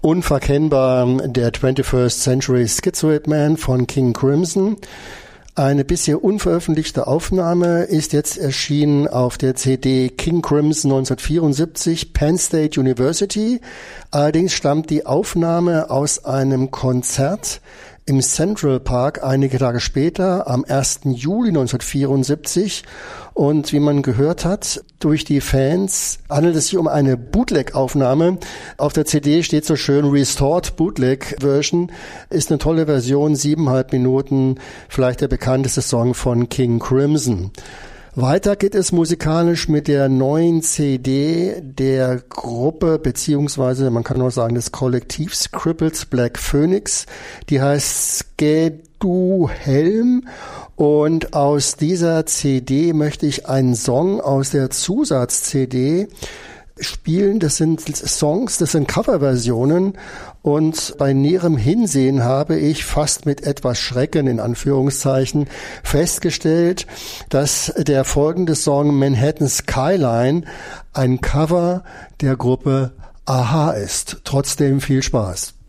Unverkennbar der 21st Century Schizoid Man von King Crimson. Eine bisher unveröffentlichte Aufnahme ist jetzt erschienen auf der CD King Crimson 1974, Penn State University. Allerdings stammt die Aufnahme aus einem Konzert im Central Park einige Tage später, am 1. Juli 1974. Und wie man gehört hat, durch die Fans handelt es sich um eine Bootleg-Aufnahme. Auf der CD steht so schön Restored Bootleg Version. Ist eine tolle Version, 7,5 Minuten, vielleicht der bekannteste Song von King Crimson. Weiter geht es musikalisch mit der neuen CD der Gruppe, beziehungsweise man kann auch sagen des Kollektivs Cripples Black Phoenix. Die heißt Skedu Helm. Und aus dieser CD möchte ich einen Song aus der Zusatz-CD spielen. Das sind Songs, das sind Coverversionen. Und bei näherem Hinsehen habe ich fast mit etwas Schrecken in Anführungszeichen festgestellt, dass der folgende Song Manhattan Skyline ein Cover der Gruppe a-ha ist. Trotzdem viel Spaß.